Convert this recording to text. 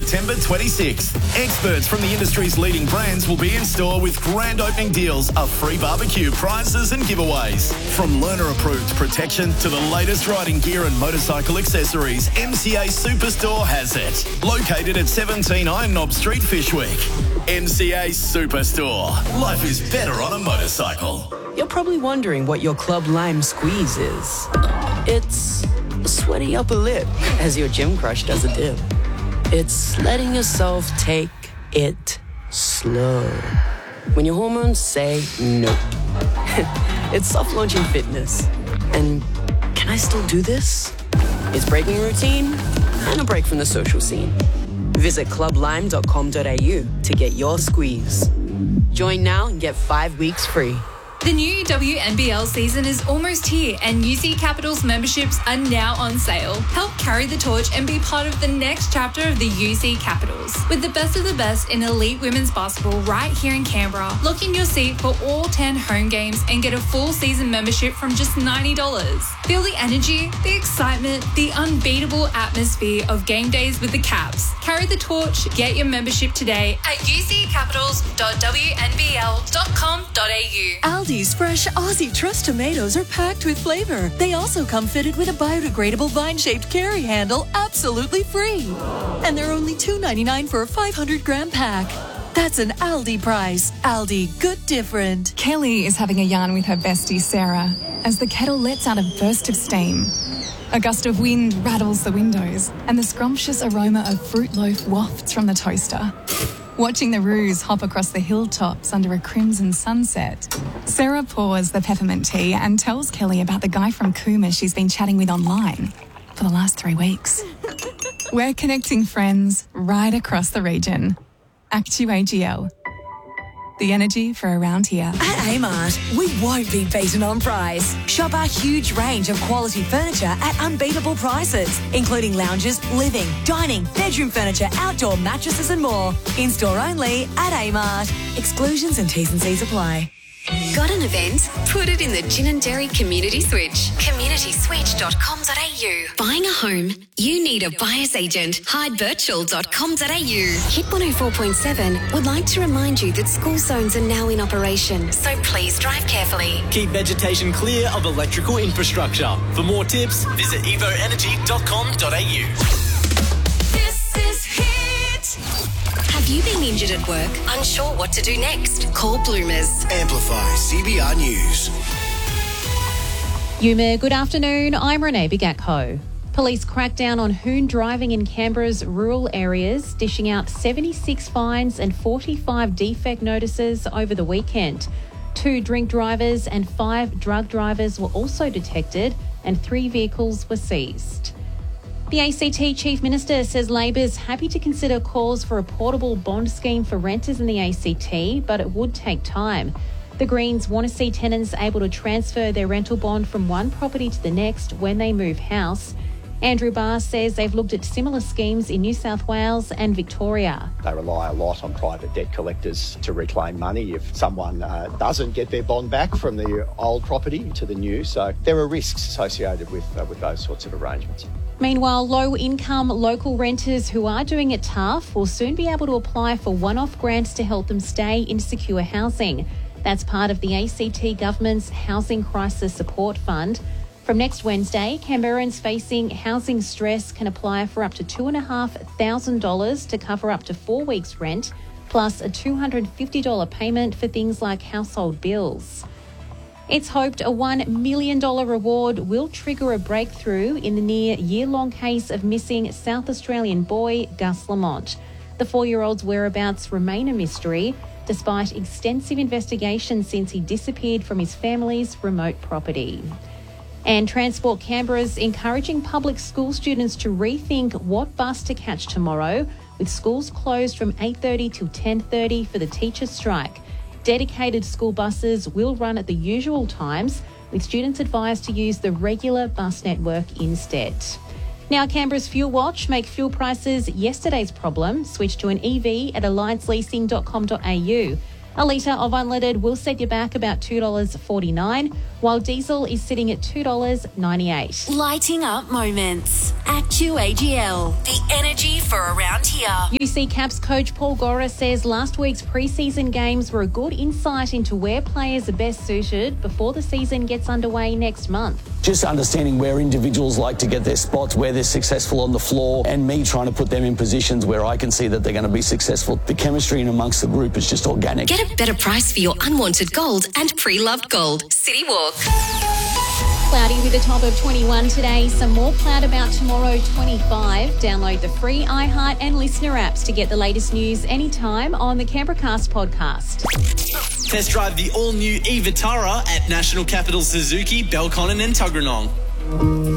September 26th. Experts from the industry's leading brands will be in store with grand opening deals of free barbecue, prizes and giveaways. From learner-approved protection to the latest riding gear and motorcycle accessories, MCA Superstore has it. Located at 17 Iron Knob Street, Fishwick. MCA Superstore. Life is better on a motorcycle. You're probably wondering what your Club Lime Squeeze is. It's a sweaty upper lip as your gym crush does a dip. It's letting yourself take it slow when your hormones say no. It's soft launching fitness. And can I still do this? It's breaking routine and a break from the social scene. Visit clublime.com.au to get your squeeze. Join now and get 5 weeks free. The new WNBL season is almost here and UC Capital's memberships are now on sale. Help carry the torch and be part of the next chapter of the UC Capitals. With the best of the best in elite women's basketball right here in Canberra, lock in your seat for all 10 home games and get a full season membership from just $90. Feel the energy, the excitement, the unbeatable atmosphere of game days with the Caps. Carry the torch, get your membership today at uccapitals.wnbl.com.au. Aldi's fresh Aussie Trust tomatoes are packed with flavour. They also come fitted with a biodegradable vine-shaped carry handle, absolutely free. And they're only $2.99 for a 500-gram pack. That's an Aldi price. Aldi, good different. Kelly is having a yarn with her bestie Sarah as the kettle lets out a burst of steam. A gust of wind rattles the windows and the scrumptious aroma of fruit loaf wafts from the toaster. Watching the roos hop across the hilltops under a crimson sunset, Sarah pours the peppermint tea and tells Kelly about the guy from Cooma she's been chatting with online for the last 3 weeks. We're connecting friends right across the region. Actu-AGL. The energy for around here. At Amart, we won't be beaten on price. Shop our huge range of quality furniture at unbeatable prices, including lounges, living, dining, bedroom furniture, outdoor mattresses and more. In-store only at Amart. Exclusions and T's and C's apply. Got an event? Put it in the Ginninderry Community Switch. communityswitch.com.au. Buying a home? You need a buyer's agent. hydebirchall.com.au. Hit 104.7 would like to remind you that school zones are now in operation, so please drive carefully. Keep vegetation clear of electrical infrastructure. For more tips, visit evoenergy.com.au. This is Hit. Have you been injured at work? Unsure what to do next? Call Bloomers. Amplify CBR News. Yuma, good afternoon. I'm Renee Bigatko. Police cracked down on hoon driving in Canberra's rural areas, dishing out 76 fines and 45 defect notices over the weekend. 2 drink drivers and 5 drug drivers were also detected and 3 vehicles were seized. The ACT Chief Minister says Labor's happy to consider calls for a portable bond scheme for renters in the ACT, but it would take time. The Greens want to see tenants able to transfer their rental bond from one property to the next when they move house. Andrew Barr says they've looked at similar schemes in New South Wales and Victoria. They rely a lot on private debt collectors to reclaim money if someone doesn't get their bond back from the old property to the new. So there are risks associated with those sorts of arrangements. Meanwhile, low-income local renters who are doing it tough will soon be able to apply for one-off grants to help them stay in secure housing. That's part of the ACT Government's Housing Crisis Support Fund. From next Wednesday, Canberrans facing housing stress can apply for up to $2,500 to cover up to 4 weeks' rent, plus a $250 payment for things like household bills. It's hoped a $1 million reward will trigger a breakthrough in the near year-long case of missing South Australian boy Gus Lamont. The 4-year-old's whereabouts remain a mystery, despite extensive investigation since he disappeared from his family's remote property. And Transport Canberra's encouraging public school students to rethink what bus to catch tomorrow, with schools closed from 8:30 till 10:30 for the teachers' strike. Dedicated school buses will run at the usual times, with students advised to use the regular bus network instead. Now, Canberra's Fuel Watch make fuel prices yesterday's problem. Switch to an EV at allianceleasing.com.au. A litre of unleaded will set you back about $2.49, while diesel is sitting at $2.98. Lighting up moments at QAGL. The energy for around here. UC Caps coach Paul Gora says last week's pre-season games were a good insight into where players are best suited before the season gets underway next month. Just understanding where individuals like to get their spots, where they're successful on the floor, and me trying to put them in positions where I can see that they're going to be successful. The chemistry in amongst the group is just organic. Get a better price for your unwanted gold and pre-loved gold. City Walk. Cloudy with a top of 21 today. Some more cloud about tomorrow, 25. Download the free iHeart and Listener apps to get the latest news anytime on the Canberracast podcast. Test drive the all-new e-Vitara at National Capital Suzuki, Belconnen and Tuggeranong.